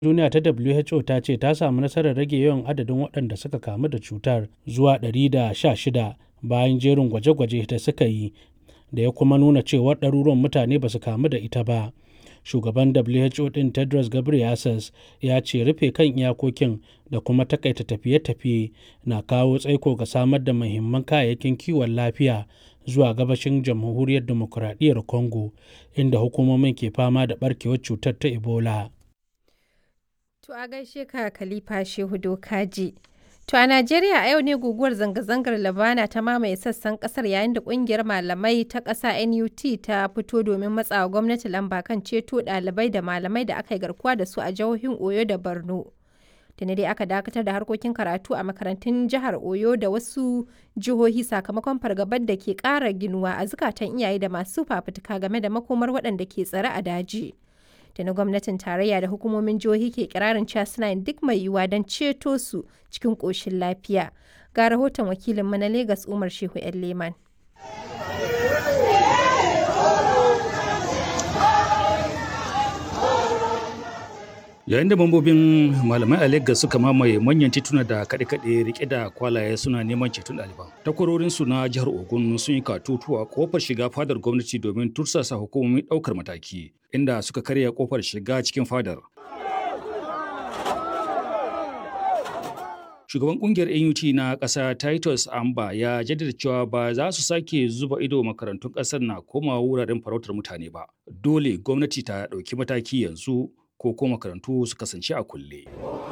Duniya ta WHO ta ce ta samu nasarar rage yawan adadin waɗanda suka kamu da cutar zuwa 116 bayan jerin gwaje-gwaje da suka yi, da ya kuma nuna cewa ɗaruruwan mutane ba su kamu da ita ba. Shugaban WHO ɗin Tedros Ghebreyesus ya ce rufe kan iyakokin da kuma takaita tafiye-tafiye na kawo tsaiko ga samar da muhimman kayayyakin kiwon lafiya zuwa gabashin Jamhuriyar Dimokuraɗiyyar Congo, inda hukumomin ke fama da ɓarkewar cutar ta Ebola. To a gaishe ka Khalifa Shehu Dokaji. To a Najeriya a yau ne guguwar zanga-zangar Labana ta mamaye sassan kasar yayin da kungiyar malamai ta ƙasa NUT ta fito domin matsawa gwamnati lamba kan ceto ɗalibai da malamai da aka yi garkuwa da su a jihohin Oyo da Borno. Tuni dai aka dakatar da harkokin karatu a makarantun jihar Oyo da wasu jihohi sakamakon fargabar da ke ƙara ginuwa a zukatan iyaye da masu fafutuka game da makomar waɗanda ke tsare a daji. Tuni gwamnatin tarayya da hukumomin jihohi ke kirarin cewa suna yin duk mai yiwuwa don ceto su cikin ƙoshin lafiya. Ga rahoton wakilinmu na Legas Umar Shehu ‘yan Leman. Yayin da mambobin malamai a Legas suka mamaye manyan tituna da kaɗe-kaɗe rike da kwalaye suna neman ceton ɗaliban. Takwarorinsu na jihar Ogun sun yi katutu a kofar shiga fadar gwamnati domin tursasa hukumomin ɗaukar mataki, inda suka karya kofar shiga cikin fadar. Shugaban kungiyar NUT na ƙasa Titus Amba ya jaddada cewa ba za su sake zuba ido makarantun ƙasar na komawa wuraren farautar mutane ba. Dole gwamnati ta ɗauki mataki yanzu ko kuma makarantu su kasance a kulle.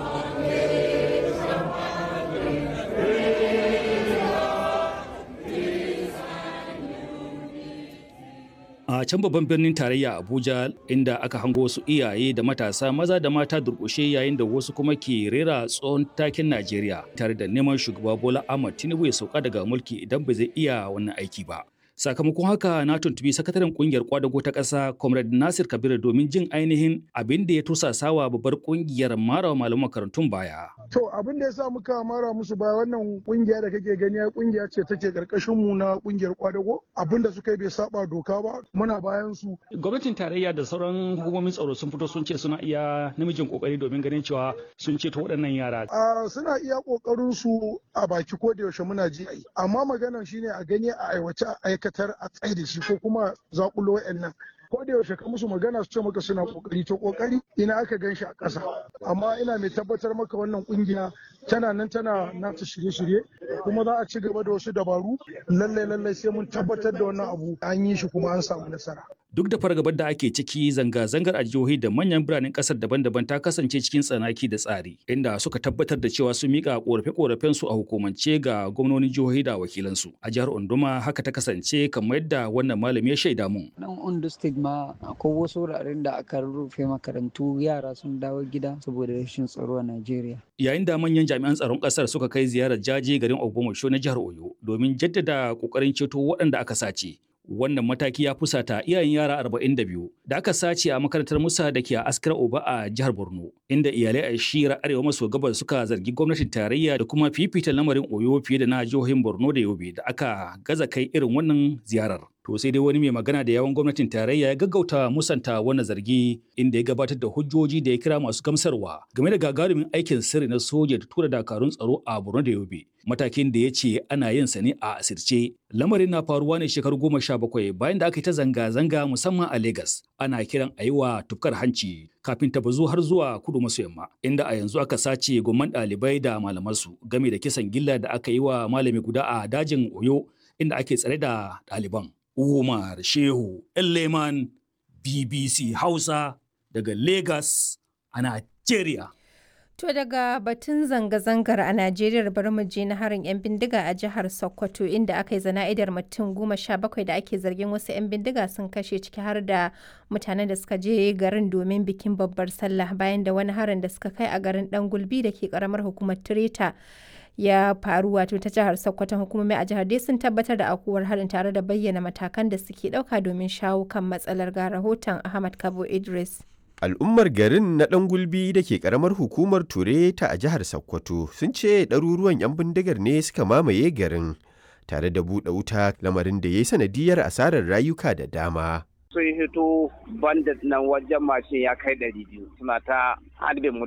A can babban birnin tarayya Abuja, inda aka hango wasu iyaye da matasa maza da mata durƙushe yayin da wasu kuma ke rera tsohon takin Najeriya tare da neman shugaba Bola Ahmed Tinubu ya sauka daga mulki idan ba zai iya wannan aiki ba. Sakamakon haka na tuntubi sakataren kungiyar kwadago ta ƙasa Comrade Nasir Kabir domin jin ainihin abin da ya tursasawa babbar kungiyar mara malaman makarantun baya. To abin da ya sa muka mara musu baya, wannan kungiya da kake gani kungiya ce take karkashin mu na kungiyar kwadago. Abin da suka yi bai saba doka ba, muna bayan su. Gwamnatin tarayya da sauran hukumomin tsaro sun fito sun ce suna iya namijin kokari domin ganin cewa sun ceto waɗannan yara. Suna iya kokarin su a baki ko da yaushe muna ji, amma maganar shine a gani a aiwace a aikatar a tsaye da shi ko kuma zakulo wa'annan. Ko da yaushe ka musu magana su ce maka suna kokari, to kokari ina aka gan shi a ƙasa. Amma ina mai tabbatar maka wannan kungiya tana nan tana nata shirye-shirye, kuma za a ci gaba da wasu dabaru. Lallai sai mun tabbatar da wannan abu an yi shi kuma an samu nasara. Duk da fargabar da ake ciki, zanga-zangar a jihohi da manyan biranen kasar daban-daban ta kasance cikin tsanaki da tsari, inda suka tabbatar da cewa sun miƙa ƙorafe-ƙorafen su a hukumance ga gwamnonin jihohi da wakilansu. A jihar Onduma haka ta kasance kamar yadda wannan malami ya shaida mun. Nan Ondo State ma akwai wasu wuraren da aka rufe makarantu, yara sun dawo gida saboda rashin tsaro a Najeriya. Yayin da manyan jami'an tsaron kasar suka kai ziyarar jaje garin Ogbomoso na jihar Oyo domin jaddada ƙoƙarin ceto waɗanda aka sace. Wannan mataki ya fusata iyayen yara 42 da aka sace a makarantar Musa da ke a Askira Oba a jihar Borno, inda iyalai a shira arewa maso gabas suka zargi gwamnatin tarayya da kuma fifita lamarin Oyo fiye da na jihohin Borno da Yobe da aka gaza kai irin wannan ziyarar. To sai dai wani mai magana da yawan gwamnatin tarayya ya gaggauta musanta wannan zargi, inda ya gabatar da hujjoji da ya kira masu gamsarwa game da gagarumin aikin sirri na soja da tura dakarun tsaro a Borno da Yobe. Matakin da ya ce ana yin sa ne a asirce. Lamarin na faruwa ne shekaru 17 bayan da aka yi ta zanga-zanga musamman a Legas. Ana kiran a yi wa tufkar hanci kafin ta bazu har zuwa kudu maso yamma, inda a yanzu aka sace gomman ɗalibai da malamansu game da kisan gilla da aka yi wa malami guda a dajin Oyo inda ake tsare da ɗaliban. Umar Shehu Leman, BBC Hausa daga Legas a Najeriya. To daga batun zanga-zangar a Najeriya bari mu je na harin 'yan bindiga a jihar Sokoto inda aka yi zana'idar mutum 17 da ake zargin wasu 'yan bindiga sun kashe, ciki har da mutanen da suka je garin domin bikin babbar sallah, bayan da wani harin da suka kai a garin Dan Gulbi da ke karamar hukumar Tireta ya faru wato ta jihar Sokoto. Hukumomi a jihar dai sun tabbatar da aukuwar harin tare da bayyana matakan da suke ɗauka domin shawo kan matsalar. Ga rahoton Ahmad Kabo Idris. Al'ummar garin na ɗan gulbi da ke ƙaramar hukumar Tureta a jihar Sokoto sun ce ɗaruruwan 'yan bindigar ne suka mamaye garin tare da buɗe wuta, lamarin da ya yi sanadiyar asarar rayuka da dama. Sun hito bandit nan wajen mashin ya kai 200 suna ta harbin